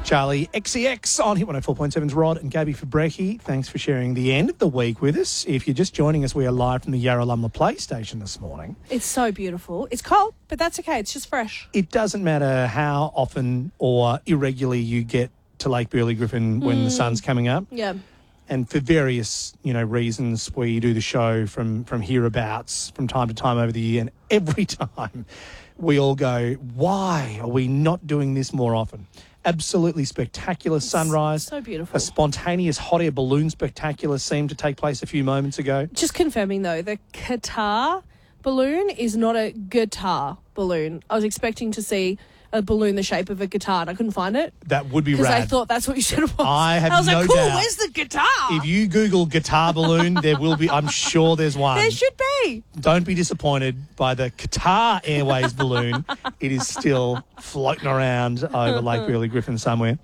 Charlie XCX on Hit 104.7's Rod and Gabby Fabrecki. Thanks for sharing the end of the week with us. If you're just joining us, we are live from the Yarralumla Play Station this morning. It's so beautiful. It's cold, but that's okay. It's just fresh. It doesn't matter how often or irregularly you get to Lake Burley Griffin when the sun's coming up. Yeah. And for various, reasons, we do the show from hereabouts from time to time over the year. And every time we all go, why are we not doing this more often? Absolutely spectacular sunrise. So beautiful. A spontaneous hot air balloon spectacular seemed to take place a few moments ago. Just confirming, though, the Qatar balloon is not a guitar balloon. I was expecting to see a balloon the shape of a guitar and I couldn't find it. That would be rad. Because I thought that's what you said it was. I was no like, cool, doubt. where's the guitar? If you Google guitar balloon, there will be, I'm sure there's one. There should be. Don't be disappointed by the Qatar Airways balloon. It is still floating around over Lake Burley Griffin somewhere.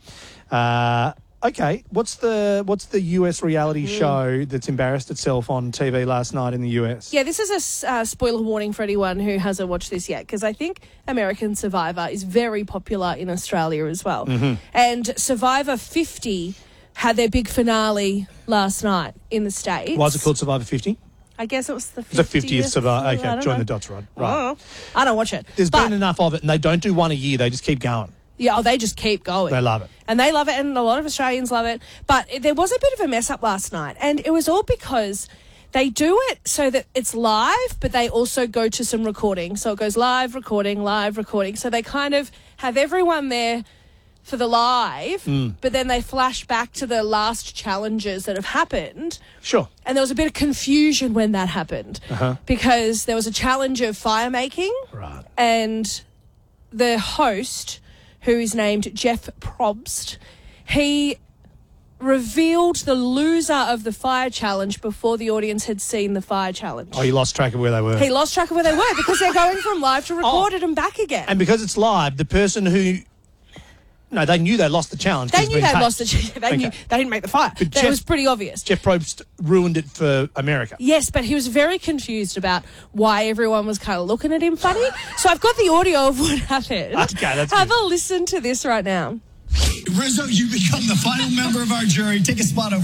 Okay, what's the US reality show that's embarrassed itself on TV last night in the US? Yeah, this is a spoiler warning for anyone who hasn't watched this yet, because I think American Survivor is very popular in Australia as well. Mm-hmm. And Survivor 50 had their big finale last night in the States. Why is it called Survivor 50? I guess it was the 50th. The 50th Survivor. Okay, join the dots, Rod. Right. Oh, I don't watch it. There's been enough of it, and they don't do one a year. They just keep going. Yeah, they just keep going. They love it. And they love it, and a lot of Australians love it. But there was a bit of a mess-up last night, and it was all because they do it so that it's live, but they also go to some recording. So it goes live, recording, live, recording. So they kind of have everyone there for the live, but then they flash back to the last challenges that have happened. Sure. And there was a bit of confusion when that happened because there was a challenge of fire making. Right. And the host, who is named Jeff Probst, he revealed the loser of the fire challenge before the audience had seen the fire challenge. Oh, you lost track of where they were. He lost track of where they were because they're going from live to recorded and back again. And because it's live, the person who... No, they knew they lost the challenge. They knew they lost the challenge. They knew they didn't make the fire. It was pretty obvious. Jeff Probst ruined it for America. Yes, but he was very confused about why everyone was kind of looking at him funny. So I've got the audio of what happened. Okay, that's Have good. a listen to this right now. Rizzo, you become the final member of our jury. Take a spot over